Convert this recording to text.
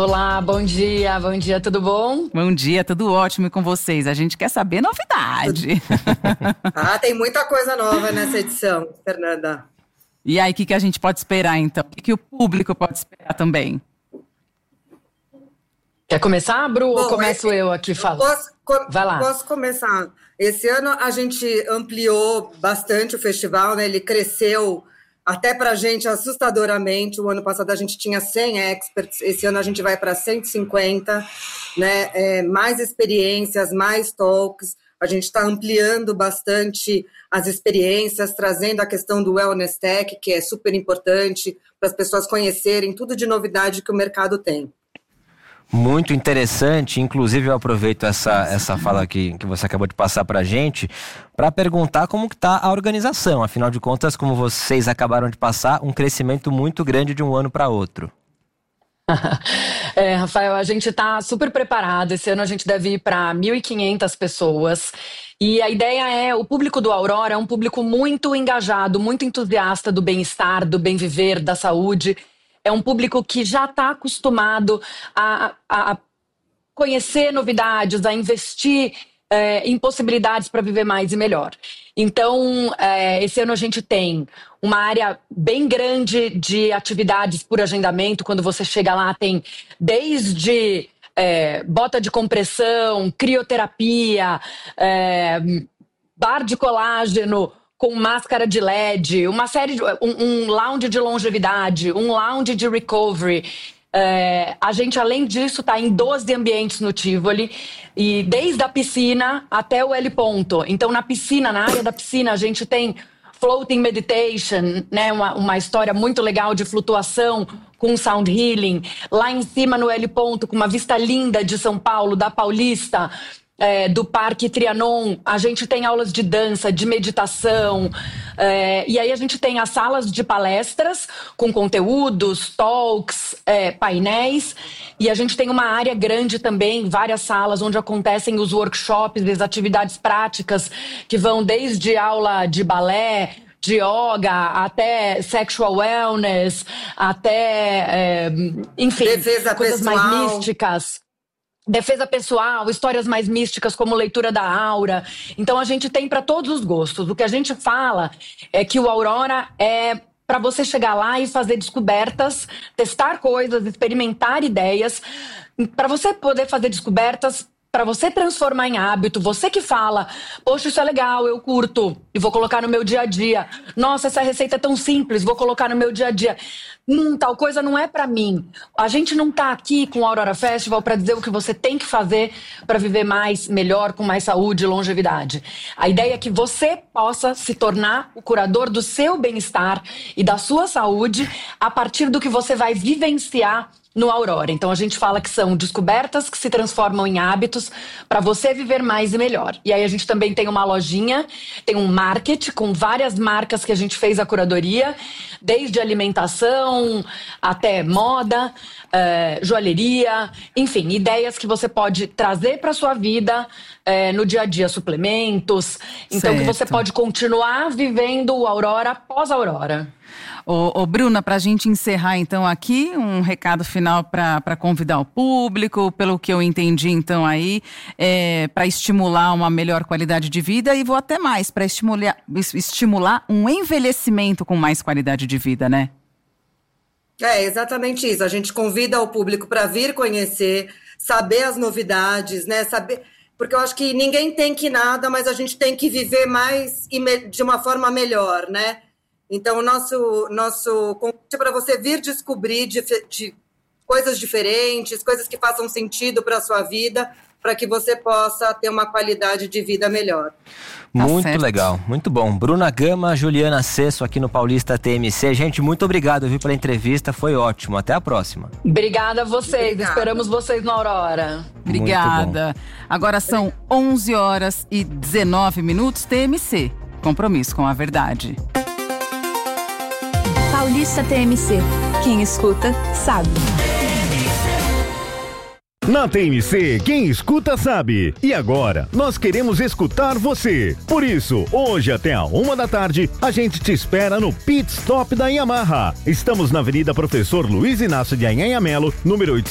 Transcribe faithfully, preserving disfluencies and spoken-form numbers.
Olá, bom dia, bom dia, tudo bom? Bom dia, tudo ótimo e com vocês. A gente quer saber novidade. Ah, tem muita coisa nova nessa edição, Fernanda. E aí, o que, que a gente pode esperar, então? O que, que o público pode esperar também? Quer começar, Bru, Bom, ou começo esse, eu aqui falando? Posso, co- Vai lá. Posso começar. Esse ano a gente ampliou bastante o festival, né? Ele cresceu até para a gente assustadoramente. O ano passado a gente tinha cem experts, esse ano a gente vai para cento e cinquenta, né? É, mais experiências, mais talks. A gente está ampliando bastante as experiências, trazendo a questão do Wellness Tech, que é super importante para as pessoas conhecerem tudo de novidade que o mercado tem. Muito interessante, inclusive eu aproveito essa, essa fala que, que você acabou de passar para a gente para perguntar como que está a organização. Afinal de contas, como vocês acabaram de passar, um crescimento muito grande de um ano para outro. É, Rafael, a gente está super preparado. Esse ano a gente deve ir para mil e quinhentas pessoas. E a ideia é, o público do Aurora é um público muito engajado, muito entusiasta do bem-estar, do bem-viver, da saúde. É um público que já está acostumado a, a conhecer novidades, a investir é, em possibilidades para viver mais e melhor. Então, é, esse ano a gente tem uma área bem grande de atividades por agendamento. Quando você chega lá, tem desde é, bota de compressão, crioterapia, é, bar de colágeno, com máscara de L E D, uma série de, um, um lounge de longevidade, um lounge de recovery. É, a gente, além disso, está em doze ambientes no Tivoli, e desde a piscina até o L ponto. Então, na piscina, na área da piscina, a gente tem floating meditation, né, uma, uma história muito legal de flutuação com sound healing. Lá em cima, no L ponto, com uma vista linda de São Paulo, da Paulista, É, do Parque Trianon, a gente tem aulas de dança, de meditação, é, e aí a gente tem as salas de palestras com conteúdos, talks, é, painéis, e a gente tem uma área grande também, várias salas onde acontecem os workshops, as atividades práticas, que vão desde aula de balé, de yoga, até sexual wellness, até, é, enfim, Defesa coisas pessoal. mais místicas. Defesa pessoal, histórias mais místicas como leitura da aura. Então a gente tem para todos os gostos. O que a gente fala é que o Aurora é para você chegar lá e fazer descobertas, testar coisas, experimentar ideias, para você poder fazer descobertas, para você transformar em hábito. Você que fala, poxa, isso é legal, eu curto e vou colocar no meu dia a dia. Nossa, essa receita é tão simples, vou colocar no meu dia a dia. Hum, tal coisa não é pra mim. A gente não tá aqui com o Aurora Festival pra dizer o que você tem que fazer pra viver mais, melhor, com mais saúde e longevidade. A ideia é que você possa se tornar o curador do seu bem-estar e da sua saúde a partir do que você vai vivenciar no Aurora. Então a gente fala que são descobertas que se transformam em hábitos para você viver mais e melhor. E aí a gente também tem uma lojinha, tem um market com várias marcas que a gente fez a curadoria, desde alimentação até moda, eh, joalheria, enfim, ideias que você pode trazer para sua vida eh, no dia a dia, suplementos. Então Certo. que você pode continuar vivendo o Aurora pós-Aurora. Ô, ô Bruna, para a gente encerrar então aqui, um recado final para convidar o público, pelo que eu entendi então aí, é, para estimular uma melhor qualidade de vida e vou até mais, para estimular, estimular um envelhecimento com mais qualidade de vida, né? É exatamente isso. A gente convida o público para vir conhecer, saber as novidades, né? Saber, porque eu acho que ninguém tem que nada, mas a gente tem que viver mais e me, de uma forma melhor, né? Então, o nosso, nosso convite é para você vir descobrir de, de coisas diferentes, coisas que façam sentido para a sua vida, para que você possa ter uma qualidade de vida melhor. Muito certo. legal, muito bom. Bruna Gama, Juliana Cesso aqui no Paulista T M C. Gente, muito obrigado, viu, pela entrevista, foi ótimo. Até a próxima. Obrigada a vocês, Obrigada. Esperamos vocês na Aurora. Obrigada. Agora são onze horas e dezenove minutos, T M C. Compromisso com a verdade. Paulista T M C. Quem escuta, sabe. Na T M C, quem escuta sabe. E agora, nós queremos escutar você. Por isso, hoje até a uma da tarde, a gente te espera no Pit Stop da Yamaha. Estamos na Avenida Professor Luiz Inácio de Anhanha Melo, número oitocentos.